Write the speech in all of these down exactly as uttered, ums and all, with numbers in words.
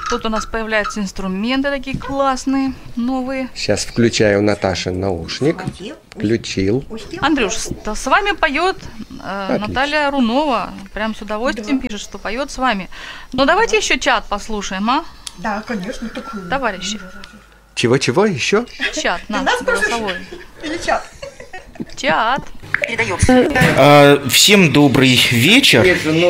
Тут у нас появляются инструменты такие классные, новые. Сейчас включаю Наташе наушник. Включил. Андрюш, с вами поет э, Наталья Рунова. Прям с удовольствием да. пишет, что поет с вами. Но давайте еще чат послушаем, а? Да, конечно. Такую. Товарищи. Чего-чего еще? Чат наш голосовой. Или чат? Чат. А, всем добрый вечер.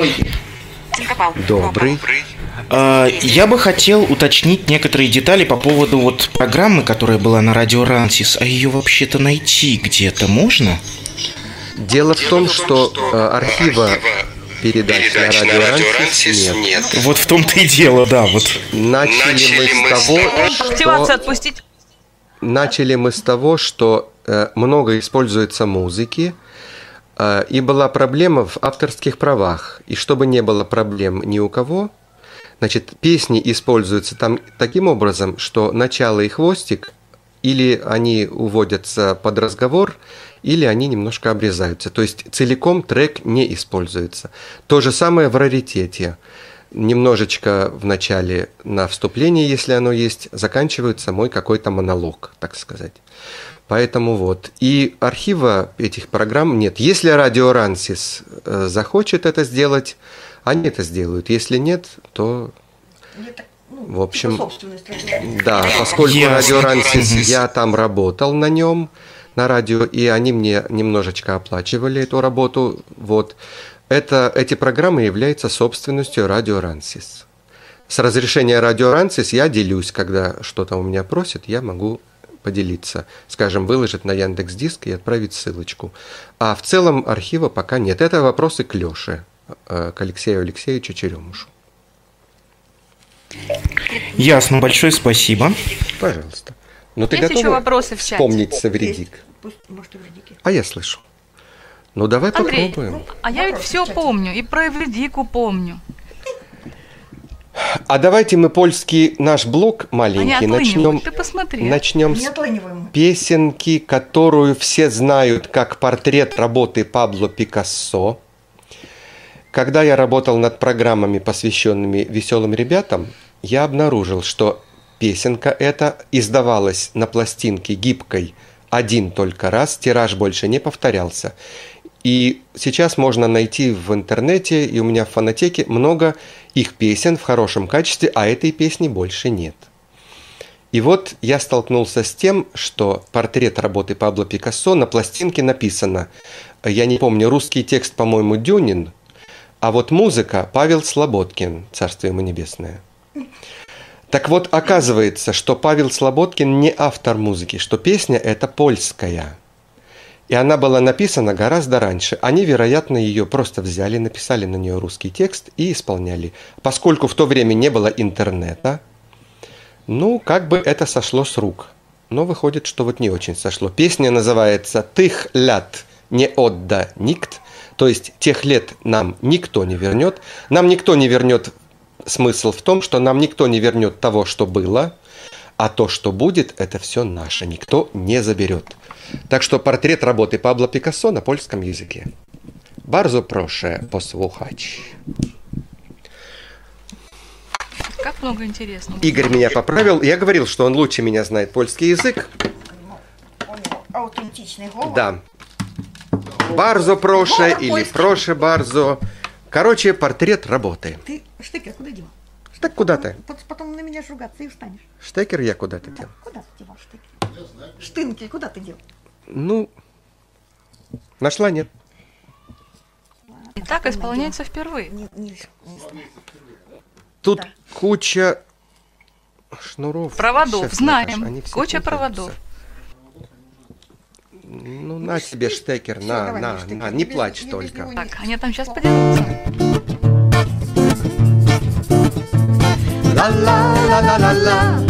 Добрый. А, я бы хотел уточнить некоторые детали по поводу вот программы, которая была на радио Рансис. А ее вообще-то найти где-то можно? Дело в том, что архива передач на радио Рансис нет. нет. Вот в том-то и дело, да. Вот. Начали мы с того, что... отпустить. Начали мы с того, что много используется музыки, и была проблема в авторских правах. И чтобы не было проблем ни у кого, значит, песни используются там таким образом, что начало и хвостик, или они уводятся под разговор, или они немножко обрезаются. То есть целиком трек не используется. То же самое в раритете. Немножечко в начале на вступление, если оно есть, заканчивается мой какой-то монолог, так сказать. Поэтому вот. И архива этих программ нет. Если радио Рансис э, захочет это сделать, они это сделают. Если нет, то... Это, ну, в общем, типа да, поскольку Yes. радио Рансис, я там работал на нем, на радио, и они мне немножечко оплачивали эту работу, вот. Это, эти программы являются собственностью радио Рансис. С разрешения радио Рансис я делюсь, когда что-то у меня просят, я могу поделиться. Скажем, выложить на Яндекс.Диск и отправить ссылочку. А в целом архива пока нет. Это вопросы к Лёше, к Алексею Алексеевичу Черемушу. Ясно, большое спасибо. Пожалуйста. Ну, ты Есть готова еще вопросы в чате? вспомнить Савредик? Пусть, может, и вредики. А я слышу. Ну, давай Андрей, попробуем. а я ведь все помню, и про Эвредику помню. А давайте мы польский наш блог маленький начнем. Ты посмотри. Начнем Не с отлыниваем. песенки, которую все знают как портрет работы Пабло Пикассо. Когда я работал над программами, посвященными веселым ребятам, я обнаружил, что песенка эта издавалась на пластинке гибкой один только раз, тираж больше не повторялся. И сейчас можно найти в интернете, и у меня в фонотеке много их песен в хорошем качестве, а этой песни больше нет. И вот я столкнулся с тем, что портрет работы Пабло Пикассо на пластинке написано, я не помню, русский текст, по-моему, Дюнин, а вот музыка Павел Слободкин, царствие ему небесное. Так вот, оказывается, что Павел Слободкин не автор музыки, что песня эта польская. И она была написана гораздо раньше. Они, вероятно, ее просто взяли, написали на нее русский текст и исполняли. Поскольку в то время не было интернета, ну, как бы это сошло с рук. Но выходит, что вот не очень сошло. Песня называется «Тых лят не отда никт», то есть «Тех лет нам никто не вернет». Нам никто не вернет, смысл в том, что нам никто не вернет того, что было, а то, что будет, это все наше, никто не заберет. Так что портрет работы Пабло Пикассо на польском языке. Bardzo proszę posłuchać. Как много интересного. Игорь меня поправил. Я говорил, что он лучше меня знает польский язык. У него аутентичный голос. Да. Bardzo proszę или proszę bardzo. Короче, портрет работы. Ты штекер куда дел? Так куда ты? Потом на меня ругаться и встанешь. Штекер я куда-то дел. Куда ты девал штекер? Штынки, куда ты дел? Ну, нашла, нет. И так исполняется впервые. Не, не, не Тут да. куча шнуров. Проводов, Сейчас, знаем. Наташа, они все Куча путаются. проводов. Ну, на тебе штекер, Всё, на, давай, на, штекер. на, не Без- плачь без только. него Так, они там сейчас подерутся. Ла-ла-ла-ла-ла-ла,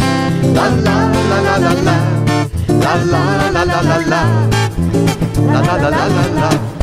ла-ла-ла-ла-ла, ла-ла-ла-ла-ла, ла-ла-ла-ла-ла.